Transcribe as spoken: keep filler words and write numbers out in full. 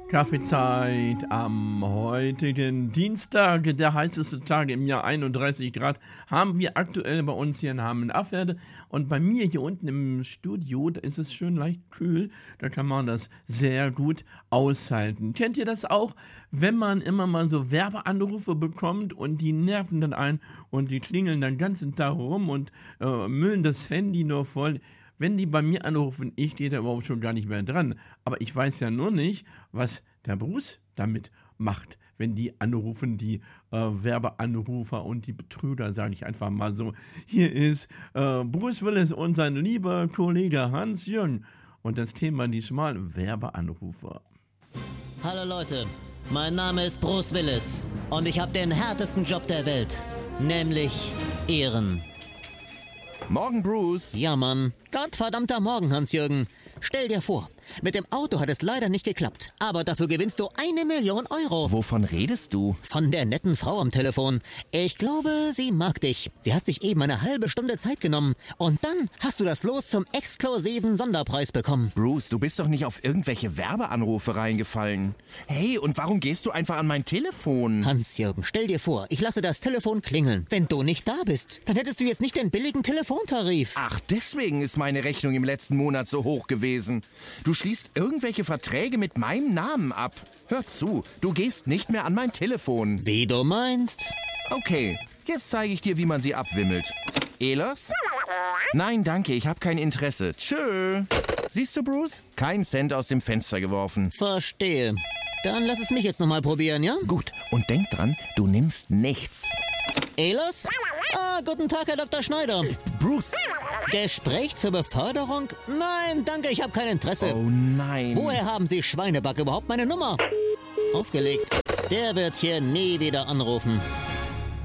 Kaffeezeit am heutigen Dienstag, der heißeste Tag im Jahr, einunddreißig Grad, haben wir aktuell bei uns hier in Hameln-Afferde. Und bei mir hier unten im Studio, da ist es schön leicht kühl, da kann man das sehr gut aushalten. Kennt ihr das auch, wenn man immer mal so Werbeanrufe bekommt und die nerven dann ein und die klingeln den ganzen Tag rum und äh, müllen das Handy nur voll? Wenn die bei mir anrufen, ich gehe da überhaupt schon gar nicht mehr dran. Aber ich weiß ja nur nicht, was der Bruce damit macht, wenn die anrufen, die äh, Werbeanrufer und die Betrüger, sage ich einfach mal so. Hier ist äh, Bruce Willis und sein lieber Kollege Hans-Jürgen. Und das Thema diesmal Werbeanrufer. Hallo Leute, mein Name ist Bruce Willis und ich habe den härtesten Job der Welt, nämlich Ehren. Morgen, Bruce. Ja, Mann. Gottverdammter Morgen, Hans-Jürgen. Stell dir vor, mit dem Auto hat es leider nicht geklappt, aber dafür gewinnst du eine Million Euro. Wovon redest du? Von der netten Frau am Telefon. Ich glaube, sie mag dich. Sie hat sich eben eine halbe Stunde Zeit genommen. Und dann hast du das Los zum exklusiven Sonderpreis bekommen. Bruce, du bist doch nicht auf irgendwelche Werbeanrufe reingefallen. Hey, und warum gehst du einfach an mein Telefon? Hans-Jürgen, stell dir vor, ich lasse das Telefon klingeln. Wenn du nicht da bist, dann hättest du jetzt nicht den billigen Telefontarif. Ach, deswegen ist meine Rechnung im letzten Monat so hoch gewesen. Du schließt irgendwelche Verträge mit meinem Namen ab. Hör zu, du gehst nicht mehr an mein Telefon. Wie du meinst. Okay, jetzt zeige ich dir, wie man sie abwimmelt. Ehlers? Nein, danke, ich habe kein Interesse. Tschö. Siehst du, Bruce? Kein Cent aus dem Fenster geworfen. Verstehe. Dann lass es mich jetzt nochmal probieren, ja? Gut, und denk dran, du nimmst nichts. Ehlers? Ah, guten Tag, Herr Doktor Schneider. Bruce! Gespräch zur Beförderung? Nein, danke, ich habe kein Interesse. Oh nein. Woher haben Sie, Schweineback, überhaupt meine Nummer? Aufgelegt. Der wird hier nie wieder anrufen.